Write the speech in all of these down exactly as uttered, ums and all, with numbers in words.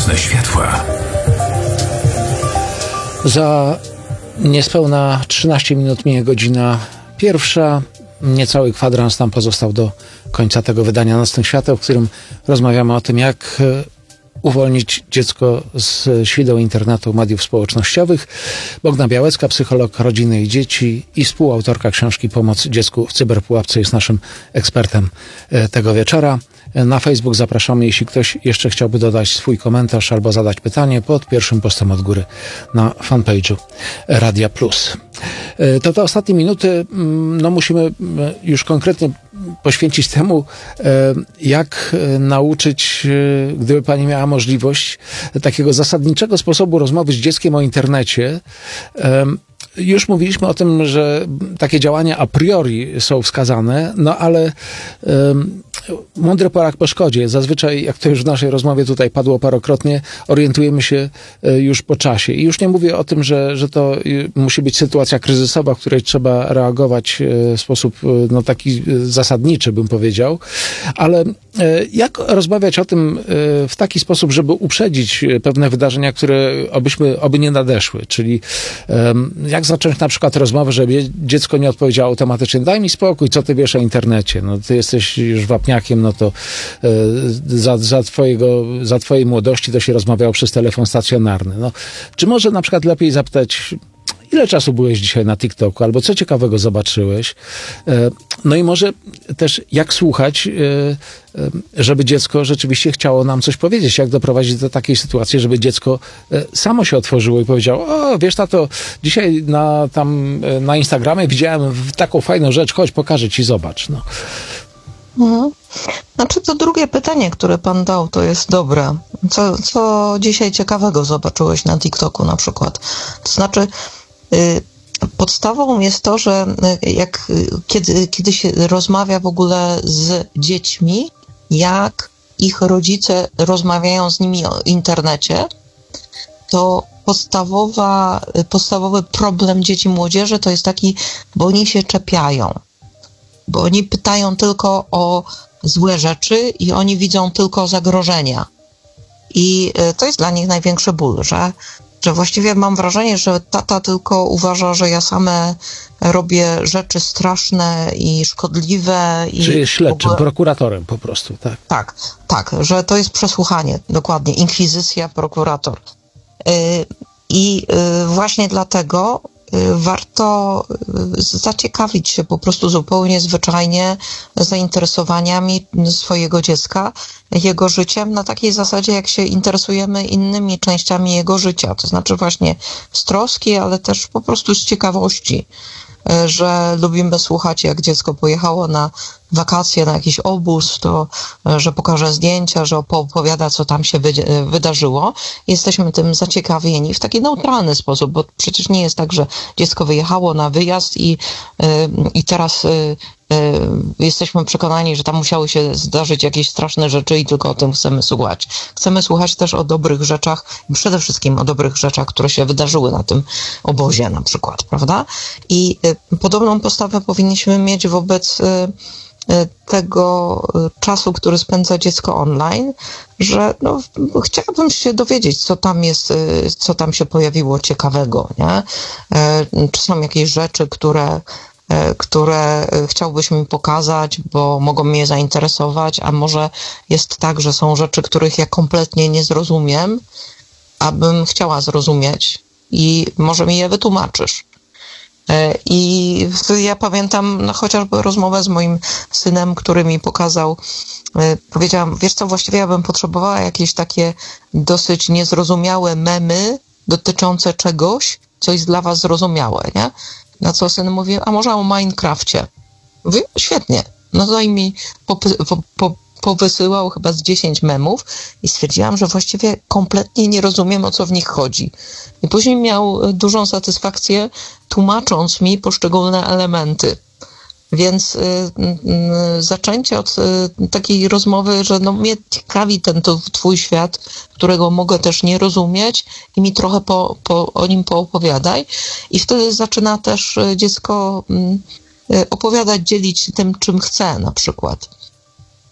Nocne światła. Za niespełna trzynaście minut minie godzina pierwsza. Niecały kwadrans nam pozostał do końca tego wydania Nocnych Świateł, w którym rozmawiamy o tym, jak uwolnić dziecko z śwideł internetu, mediów społecznościowych. Bogna Białecka, psycholog rodziny i dzieci i współautorka książki Pomoc dziecku w cyberpułapce, jest naszym ekspertem tego wieczora. Na Facebook zapraszamy, jeśli ktoś jeszcze chciałby dodać swój komentarz albo zadać pytanie, pod pierwszym postem od góry na fanpage'u Radia Plus. To te ostatnie minuty no musimy już konkretnie poświęcić temu, jak nauczyć, gdyby pani miała możliwość, takiego zasadniczego sposobu rozmowy z dzieckiem o internecie. Już mówiliśmy o tym, że takie działania a priori są wskazane, no ale um, mądry Polak po szkodzie. Zazwyczaj, jak to już w naszej rozmowie tutaj padło parokrotnie, orientujemy się już po czasie. I już nie mówię o tym, że, że to musi być sytuacja kryzysowa, w której trzeba reagować w sposób no, taki zasadniczy, bym powiedział, ale jak rozmawiać o tym w taki sposób, żeby uprzedzić pewne wydarzenia, które obyśmy, oby nie nadeszły, czyli jak zacząć na przykład rozmowę, żeby dziecko nie odpowiedziało automatycznie: daj mi spokój, co ty wiesz o internecie, no ty jesteś już wapniakiem, no to za, za, twojego, za twojej młodości to się rozmawiało przez telefon stacjonarny. No, czy może na przykład lepiej zapytać: ile czasu byłeś dzisiaj na TikToku? Albo co ciekawego zobaczyłeś? No i może też jak słuchać, żeby dziecko rzeczywiście chciało nam coś powiedzieć. Jak doprowadzić do takiej sytuacji, żeby dziecko samo się otworzyło i powiedziało: o, wiesz tato, dzisiaj na, tam na Instagramie widziałem taką fajną rzecz, chodź, pokażę ci, zobacz. No. Mhm. Znaczy to drugie pytanie, które pan dał, to jest dobre. Co, co dzisiaj ciekawego zobaczyłeś na TikToku na przykład? To znaczy podstawą jest to, że jak, kiedy, kiedy się rozmawia w ogóle z dziećmi, jak ich rodzice rozmawiają z nimi o internecie, to podstawowa, podstawowy problem dzieci i młodzieży to jest taki, bo oni się czepiają. Bo oni pytają tylko o złe rzeczy i oni widzą tylko zagrożenia. I to jest dla nich największy ból, że że właściwie mam wrażenie, że tata tylko uważa, że ja same robię rzeczy straszne i szkodliwe. Czyli jest śledczym, ogóle... prokuratorem po prostu, tak? Tak, tak, że to jest przesłuchanie, dokładnie, inkwizycja, prokurator. I właśnie dlatego warto zaciekawić się po prostu zupełnie zwyczajnie zainteresowaniami swojego dziecka, jego życiem, na takiej zasadzie, jak się interesujemy innymi częściami jego życia. To znaczy właśnie z troski, ale też po prostu z ciekawości, że lubimy słuchać, jak dziecko pojechało na wakacje, na jakiś obóz, to że pokaże zdjęcia, że opowiada, co tam się wydarzyło. Jesteśmy tym zaciekawieni w taki neutralny sposób, bo przecież nie jest tak, że dziecko wyjechało na wyjazd i, i teraz jesteśmy przekonani, że tam musiały się zdarzyć jakieś straszne rzeczy i tylko o tym chcemy słuchać. Chcemy słuchać też o dobrych rzeczach, przede wszystkim o dobrych rzeczach, które się wydarzyły na tym obozie na przykład, prawda? I podobną postawę powinniśmy mieć wobec tego czasu, który spędza dziecko online, że no, chciałabym się dowiedzieć, co tam jest, co tam się pojawiło ciekawego, nie? Czy są jakieś rzeczy, które które chciałbyś mi pokazać, bo mogą mnie zainteresować, a może jest tak, że są rzeczy, których ja kompletnie nie zrozumiem, abym chciała zrozumieć i może mi je wytłumaczysz. I ja pamiętam no, chociażby rozmowę z moim synem, który mi pokazał, powiedziałam: wiesz co, właściwie ja bym potrzebowała jakieś takie dosyć niezrozumiałe memy dotyczące czegoś, co jest dla was zrozumiałe, nie? Na co syn mówi: a może o Minecrafcie? Mówię: świetnie. No to i mi popy- po, po, powysyłał chyba z dziesięć memów i stwierdziłam, że właściwie kompletnie nie rozumiem, o co w nich chodzi. I później miał dużą satysfakcję, tłumacząc mi poszczególne elementy. Więc y, y, zaczęcie od y, takiej rozmowy, że no mnie ciekawi ten to, twój świat, którego mogę też nie rozumieć i mi trochę po, po, o nim poopowiadaj. I wtedy zaczyna też dziecko y, opowiadać, dzielić się tym, czym chce na przykład.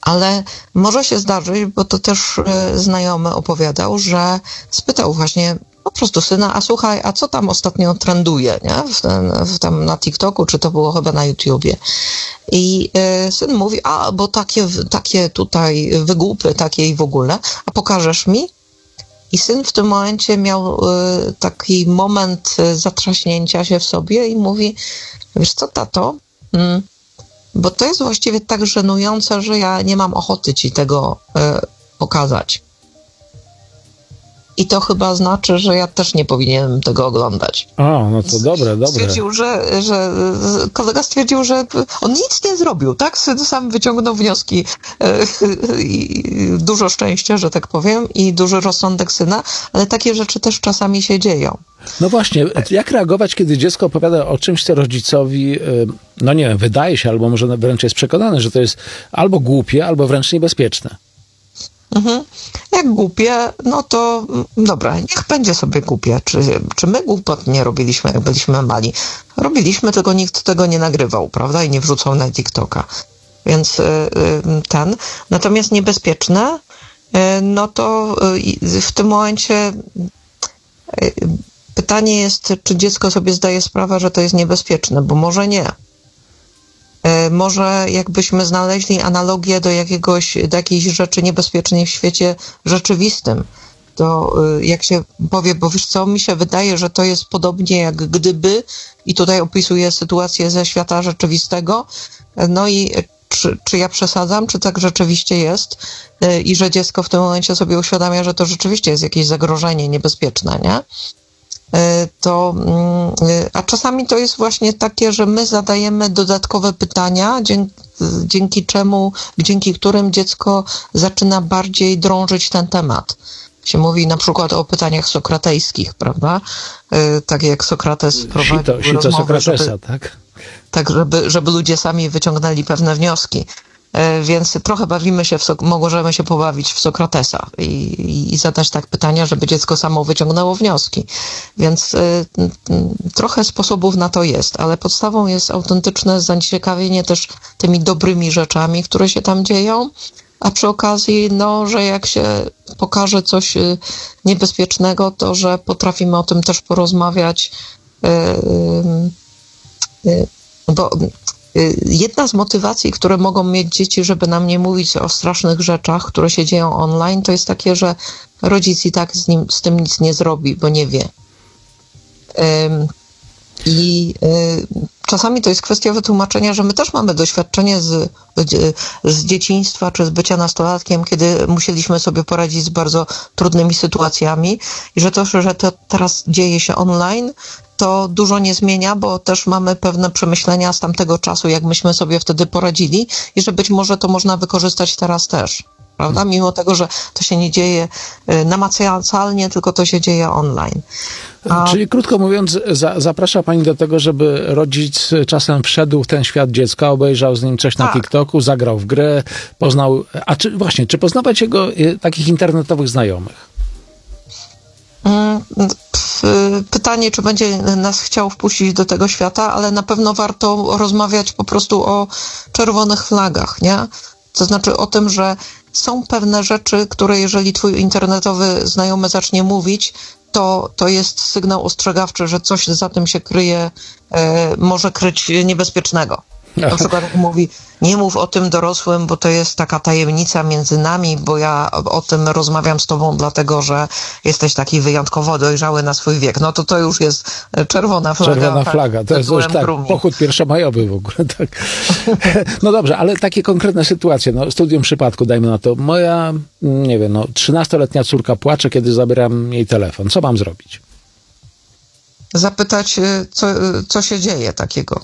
Ale może się zdarzyć, bo to też e, znajomy opowiadał, że spytał właśnie po prostu syna, a słuchaj, a co tam ostatnio trenduje, nie? W ten, w tam na TikToku, czy to było chyba na YouTubie. I e, syn mówi, a bo takie, takie tutaj wygłupy, takie i w ogóle, a pokażesz mi? I syn w tym momencie miał e, taki moment zatrzaśnięcia się w sobie i mówi, wiesz co, tato, mm, bo to jest właściwie tak żenujące, że ja nie mam ochoty ci tego e, pokazać. I to chyba znaczy, że ja też nie powinienem tego oglądać. O, no to dobre, dobre. Stwierdził, że, że kolega stwierdził, że on nic nie zrobił, tak? Syn sam wyciągnął wnioski. I dużo szczęścia, że tak powiem, i duży rozsądek syna, ale takie rzeczy też czasami się dzieją. No właśnie, jak reagować, kiedy dziecko opowiada o czymś, co rodzicowi, no nie wiem, wydaje się, albo może wręcz jest przekonany, że to jest albo głupie, albo wręcz niebezpieczne. Mhm. Jak głupie, no to dobra, niech będzie sobie głupie. Czy, czy my głupot nie robiliśmy, jak byliśmy mali? Robiliśmy, tylko nikt tego nie nagrywał, prawda? I nie wrzucał na TikToka. Więc y, y, ten. Natomiast niebezpieczne, y, no to y, w tym momencie y, pytanie jest, czy dziecko sobie zdaje sprawę, że to jest niebezpieczne, bo może nie. Może jakbyśmy znaleźli analogię do jakiegoś, do jakiejś rzeczy niebezpiecznej w świecie rzeczywistym, to jak się powie, bo wiesz co, mi się wydaje, że to jest podobnie jak gdyby, i tutaj opisuję sytuację ze świata rzeczywistego, no i czy, czy ja przesadzam, czy tak rzeczywiście jest, i że dziecko w tym momencie sobie uświadamia, że to rzeczywiście jest jakieś zagrożenie niebezpieczne, nie? To, a czasami to jest właśnie takie, że my zadajemy dodatkowe pytania, dzięki, dzięki czemu, dzięki którym dziecko zaczyna bardziej drążyć ten temat. Się mówi na przykład o pytaniach sokratejskich, prawda? Tak jak Sokrates prowadził Sito, sito rozmowę, Sokratesa, żeby, tak? tak, żeby, żeby ludzie sami wyciągnęli pewne wnioski. Więc trochę bawimy się, w Sok- możemy się pobawić w Sokratesa i, i, i zadać tak pytania, żeby dziecko samo wyciągnęło wnioski. Więc y, y, trochę sposobów na to jest, ale podstawą jest autentyczne zaciekawienie też tymi dobrymi rzeczami, które się tam dzieją, a przy okazji, no, że jak się pokaże coś y, niebezpiecznego, to że potrafimy o tym też porozmawiać, y, y, y, bo jedna z motywacji, które mogą mieć dzieci, żeby nam nie mówić o strasznych rzeczach, które się dzieją online, to jest takie, że rodzic i tak z, nim, z tym nic nie zrobi, bo nie wie. I czasami to jest kwestia wytłumaczenia, że my też mamy doświadczenie z, z dzieciństwa czy z bycia nastolatkiem, kiedy musieliśmy sobie poradzić z bardzo trudnymi sytuacjami i że to, że to teraz dzieje się online, to dużo nie zmienia, bo też mamy pewne przemyślenia z tamtego czasu, jak myśmy sobie wtedy poradzili i że być może to można wykorzystać teraz też, prawda? Mimo tego, że to się nie dzieje namacalnie, tylko to się dzieje online. A... Czyli krótko mówiąc, za, zaprasza pani do tego, żeby rodzic czasem wszedł w ten świat dziecka, obejrzał z nim coś na tak. TikToku, zagrał w grę, poznał... A czy właśnie, czy poznawać jego takich internetowych znajomych? Pytanie, czy będzie nas chciał wpuścić do tego świata, ale na pewno warto rozmawiać po prostu o czerwonych flagach, nie? To znaczy o tym, że są pewne rzeczy, które jeżeli twój internetowy znajomy zacznie mówić, to, to jest sygnał ostrzegawczy, że coś za tym się kryje, e, może kryć niebezpiecznego. Na przykład jak mówi, nie mów o tym dorosłym, bo to jest taka tajemnica między nami, bo ja o tym rozmawiam z tobą dlatego, że jesteś taki wyjątkowo dojrzały na swój wiek. No to to już jest czerwona flaga. Czerwona flaga, to jest już tak, pochód pierwszomajowy w ogóle, tak. No dobrze, ale takie konkretne sytuacje, no studium przypadku, dajmy na to. Moja, nie wiem, no trzynastoletnia córka płacze, kiedy zabieram jej telefon. Co mam zrobić? Zapytać, co, co się dzieje takiego.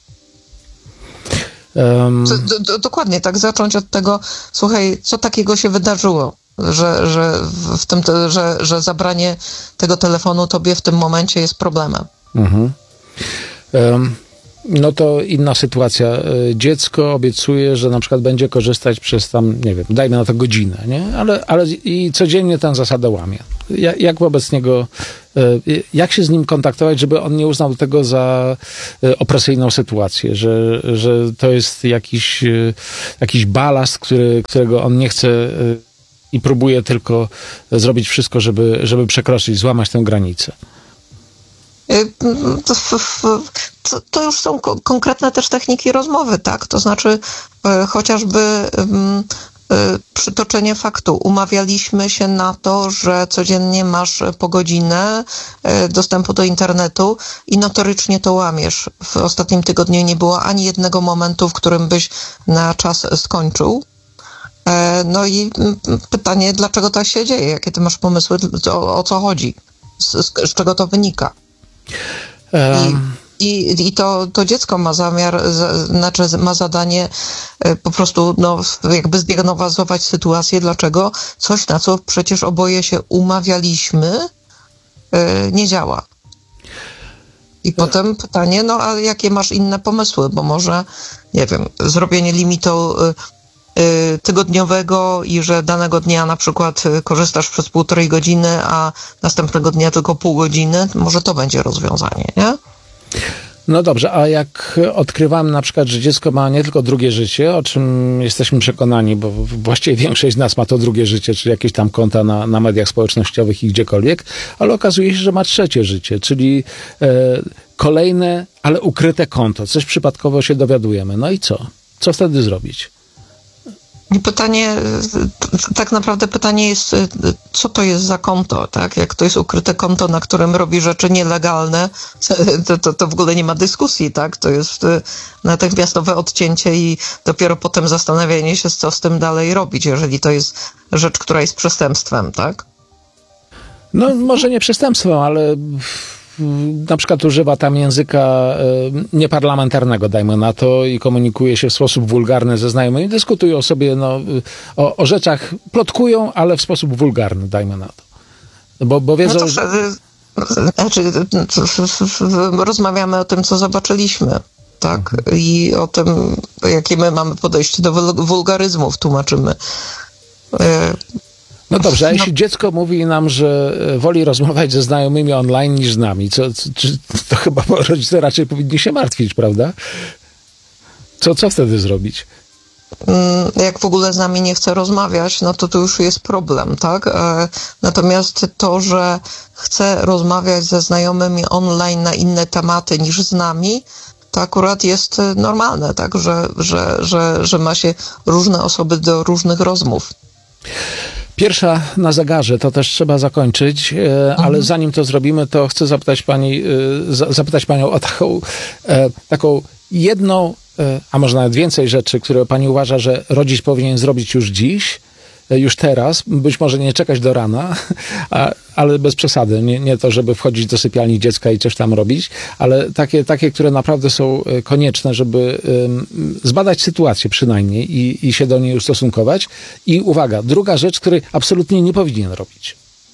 Um, do, do, dokładnie, tak zacząć od tego, słuchaj, co takiego się wydarzyło, że, że, w tym, te, że, że zabranie tego telefonu tobie w tym momencie jest problemem. Uh-huh. Um, no to inna sytuacja. Dziecko obiecuje, że na przykład będzie korzystać przez tam, nie wiem, dajmy na to godzinę, nie? Ale, ale i codziennie tę zasadę łamie. Jak, jak wobec niego Jak się z nim kontaktować, żeby on nie uznał tego za opresyjną sytuację, że, że to jest jakiś, jakiś balast, który, którego on nie chce i próbuje tylko zrobić wszystko, żeby, żeby przekroczyć, złamać tę granicę? To, to już są ko- konkretne też techniki rozmowy, tak? To znaczy e, chociażby e, przytoczenie faktu. Umawialiśmy się na to, że codziennie masz po godzinę e, dostępu do internetu i notorycznie to łamiesz. W ostatnim tygodniu nie było ani jednego momentu, w którym byś na czas skończył. E, no i pytanie, dlaczego tak się dzieje? Jakie ty masz pomysły? O, o co chodzi? Z, z, z czego to wynika? Um. I, i, i to, to dziecko ma zamiar, z, znaczy ma zadanie y, po prostu no, jakby zdiagnozować sytuację, dlaczego coś, na co przecież oboje się umawialiśmy, y, nie działa. I potem pytanie, no a jakie masz inne pomysły? Bo może, nie wiem, zrobienie limitu y, y, tygodniowego i że danego dnia na przykład korzystasz przez półtorej godziny, a następnego dnia tylko pół godziny, może to będzie rozwiązanie, nie? No dobrze, a jak odkrywamy na przykład, że dziecko ma nie tylko drugie życie, o czym jesteśmy przekonani, bo właściwie większość z nas ma to drugie życie, czyli jakieś tam konta na, na mediach społecznościowych i gdziekolwiek, ale okazuje się, że ma trzecie życie, czyli e, kolejne, ale ukryte konto. Coś przypadkowo się dowiadujemy. No i co? Co wtedy zrobić? Pytanie, tak naprawdę pytanie jest, co to jest za konto, tak? Jak to jest ukryte konto, na którym robi rzeczy nielegalne, to, to, to w ogóle nie ma dyskusji, tak? To jest natychmiastowe odcięcie i dopiero potem zastanawianie się, co z tym dalej robić, jeżeli to jest rzecz, która jest przestępstwem, tak? No, może nie przestępstwem, ale na przykład używa tam języka nieparlamentarnego, dajmy na to, i komunikuje się w sposób wulgarny ze znajomymi. Dyskutują sobie no, o, o rzeczach, plotkują, ale w sposób wulgarny, dajmy na to. Bo, bo wiedzą, no to, że... Znaczy, rozmawiamy o tym, co zobaczyliśmy, tak? I o tym, jakie my mamy podejście do wulgaryzmów, tłumaczymy. No dobrze, a jeśli no. dziecko mówi nam, że woli rozmawiać ze znajomymi online niż z nami, co, co, to chyba rodzice raczej powinni się martwić, prawda? Co, co wtedy zrobić? Jak w ogóle z nami nie chce rozmawiać, no to to już jest problem, tak? Natomiast to, że chce rozmawiać ze znajomymi online na inne tematy niż z nami, to akurat jest normalne, tak? Że, że, że, że ma się różne osoby do różnych rozmów. Pierwsza na zegarze, to też trzeba zakończyć, ale mhm. zanim to zrobimy, to chcę zapytać pani, zapytać panią o taką, taką jedną, a może nawet więcej rzeczy, które pani uważa, że rodzic powinien zrobić już dziś, już teraz, być może nie czekać do rana, a, ale bez przesady. Nie, nie to, żeby wchodzić do sypialni dziecka i coś tam robić, ale takie, takie które naprawdę są konieczne, żeby um, zbadać sytuację przynajmniej i, i się do niej ustosunkować. I uwaga, druga rzecz, której absolutnie nie powinien robić.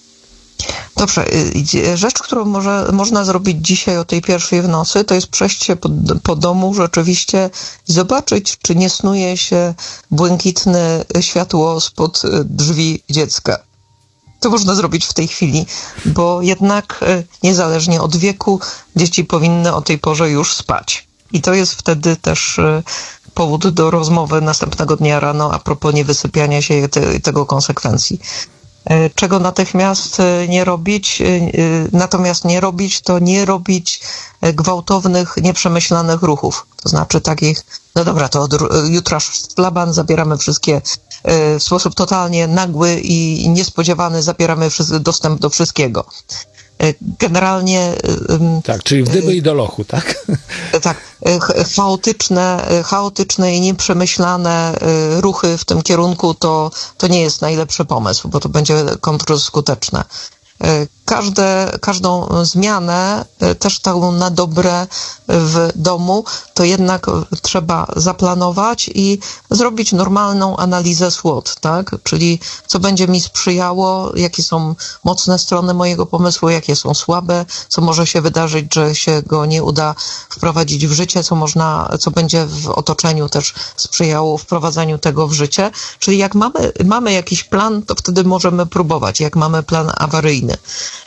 Dobrze, rzecz, którą może, można zrobić dzisiaj o tej pierwszej w nocy, to jest przejść się po, po domu rzeczywiście i zobaczyć, czy nie snuje się błękitne światło spod drzwi dziecka. To można zrobić w tej chwili, bo jednak niezależnie od wieku dzieci powinny o tej porze już spać. I to jest wtedy też powód do rozmowy następnego dnia rano a propos niewysypiania się i te, tego konsekwencji. Czego natychmiast nie robić, natomiast nie robić, to nie robić gwałtownych, nieprzemyślanych ruchów. To znaczy takich, no dobra, to od jutra szlaban, zabieramy wszystkie w sposób totalnie nagły i niespodziewany, zabieramy dostęp do wszystkiego. Generalnie... Tak, czyli w dyby i do lochu, tak? Tak, chaotyczne, chaotyczne i nieprzemyślane ruchy w tym kierunku to, to nie jest najlepszy pomysł, bo to będzie kontrskuteczne. Każde, każdą zmianę, też tą na dobre w domu, to jednak trzeba zaplanować i zrobić normalną analizę SWOT, tak? Czyli co będzie mi sprzyjało, jakie są mocne strony mojego pomysłu, jakie są słabe, co może się wydarzyć, że się go nie uda wprowadzić w życie, co można, co będzie w otoczeniu też sprzyjało wprowadzaniu tego w życie. Czyli jak mamy, mamy jakiś plan, to wtedy możemy próbować, jak mamy plan awaryjny.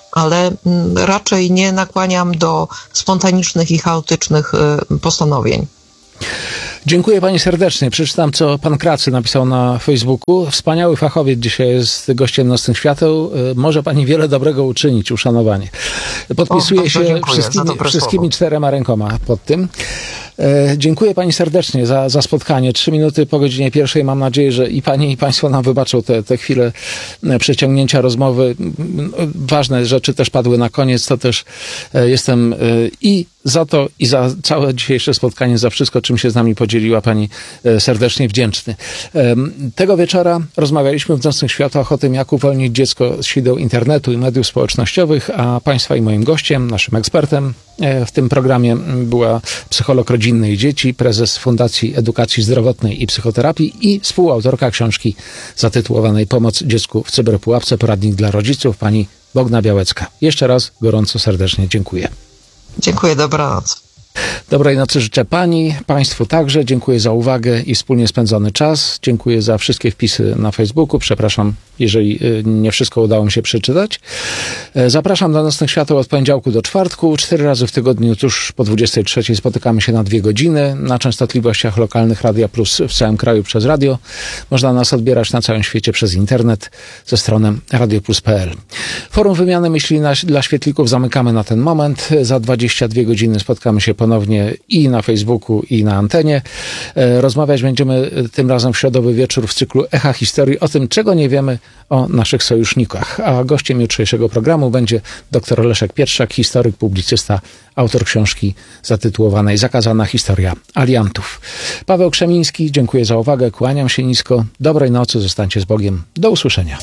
ale raczej nie nakłaniam do spontanicznych i chaotycznych postanowień. Dziękuję pani serdecznie. Przeczytam, co pan Kracy napisał na Facebooku. Wspaniały fachowiec dzisiaj jest gościem Nocnych Świateł. Może pani wiele dobrego uczynić, uszanowanie. Podpisuję o, się wszystkimi, wszystkimi czterema rękoma pod tym. E, dziękuję pani serdecznie za, za spotkanie. Trzy minuty po godzinie pierwszej. Mam nadzieję, że i pani, i państwo nam wybaczą te, te chwile przeciągnięcia rozmowy. Ważne rzeczy też padły na koniec. To też e, jestem e, i za to, i za całe dzisiejsze spotkanie, za wszystko, czym się z nami podzieliła pani e, serdecznie wdzięczny. E, tego wieczora rozmawialiśmy w Nocnych Światłach o tym, jak uwolnić dziecko z sideł internetu i mediów społecznościowych, a państwa i moim gościem, naszym ekspertem e, w tym programie była psycholog rodzinny i dzieci, prezes Fundacji Edukacji Zdrowotnej i Psychoterapii i współautorka książki zatytułowanej Pomoc dziecku w cyberpułapce, poradnik dla rodziców, pani Bogna Białecka. Jeszcze raz gorąco, serdecznie dziękuję. Dziękuję, dobranoc. Dobrej nocy życzę pani, państwu także. Dziękuję za uwagę i wspólnie spędzony czas. Dziękuję za wszystkie wpisy na Facebooku. Przepraszam, jeżeli nie wszystko udało mi się przeczytać. Zapraszam do Nocnych Świateł od poniedziałku do czwartku. Cztery razy w tygodniu tuż po dwudziestej trzeciej spotykamy się na dwie godziny na częstotliwościach lokalnych Radia Plus w całym kraju przez radio. Można nas odbierać na całym świecie przez internet ze stroną radioplus kropka p l. Forum Wymiany Myśli na, dla Świetlików zamykamy na ten moment. Za dwadzieścia dwie godziny spotkamy się ponownie i na Facebooku, i na antenie. Rozmawiać będziemy tym razem w środowy wieczór w cyklu Echa Historii o tym, czego nie wiemy o naszych sojusznikach. A gościem jutrzejszego programu będzie dr Leszek Pietrzak, historyk, publicysta, autor książki zatytułowanej Zakazana historia aliantów. Paweł Krzemiński, dziękuję za uwagę, kłaniam się nisko. Dobrej nocy, zostańcie z Bogiem. Do usłyszenia.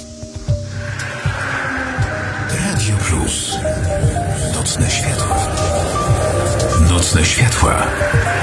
Radio Plus. Nocne światła. Nocne światła.